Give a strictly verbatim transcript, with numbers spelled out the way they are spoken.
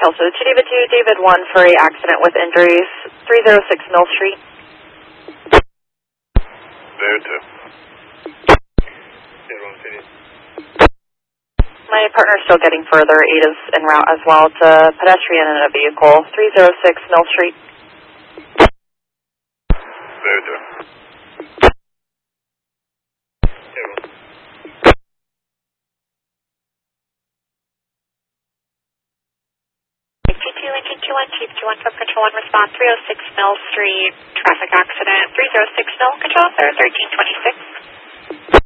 Kelso, two David two, David one for a accident with injuries, three oh six Mill Street. David two. My partner's still getting further. eight is en route as well. It's a pedestrian in a vehicle, three oh six Mill Street. David two. G two, engine two one, Chief two one from Control one, respond three oh six Mill Street, traffic accident, three oh six Mill, Control, thirteen twenty-six.